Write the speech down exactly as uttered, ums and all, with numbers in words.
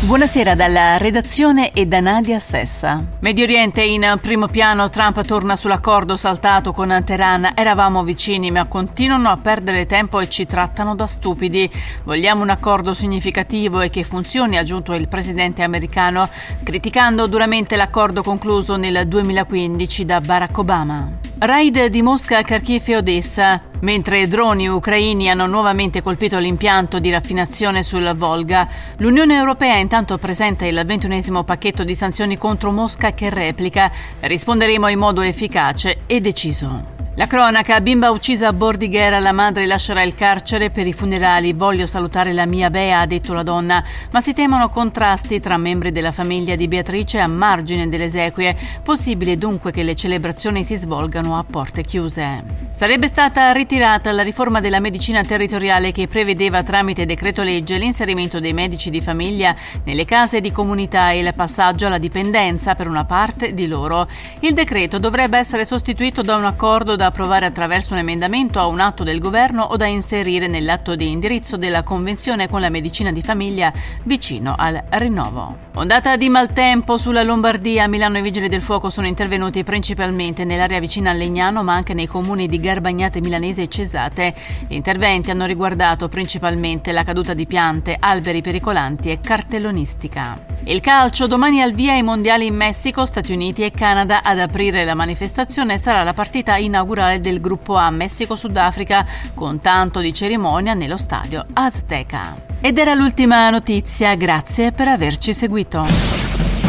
Buonasera dalla redazione e da Nadia Sessa. Medio Oriente in primo piano, Trump torna sull'accordo saltato con Teheran. Eravamo vicini ma continuano a perdere tempo e ci trattano da stupidi. Vogliamo un accordo significativo e che funzioni, ha aggiunto il presidente americano, criticando duramente l'accordo concluso nel duemilaquindici da Barack Obama. Raid di Mosca, Kharkiv e Odessa. Mentre droni ucraini hanno nuovamente colpito l'impianto di raffinazione sul Volga, l'Unione Europea intanto presenta il ventunesimo pacchetto di sanzioni contro Mosca che replica. Risponderemo in modo efficace e deciso. La cronaca, bimba uccisa a Bordighera, la madre lascerà il carcere per i funerali. Voglio salutare la mia Bea, ha detto la donna, ma si temono contrasti tra membri della famiglia di Beatrice a margine delle esequie. Possibile dunque che le celebrazioni si svolgano a porte chiuse. Sarebbe stata ritirata la riforma della medicina territoriale che prevedeva tramite decreto legge l'inserimento dei medici di famiglia nelle case di comunità e il passaggio alla dipendenza per una parte di loro. Il decreto dovrebbe essere sostituito da un accordo da approvare attraverso un emendamento a un atto del governo o da inserire nell'atto di indirizzo della convenzione con la medicina di famiglia vicino al rinnovo. Ondata di maltempo sulla Lombardia. A Milano i vigili del fuoco sono intervenuti principalmente nell'area vicina a Legnano, ma anche nei comuni di Garbagnate Milanese e Cesate. Gli interventi hanno riguardato principalmente la caduta di piante, alberi pericolanti e cartellonistica. Il calcio, domani al via ai mondiali in Messico, Stati Uniti e Canada. Ad aprire la manifestazione sarà la partita inaugurale del gruppo A, Messico-Sudafrica, con tanto di cerimonia nello stadio Azteca. Ed era l'ultima notizia, grazie per averci seguito.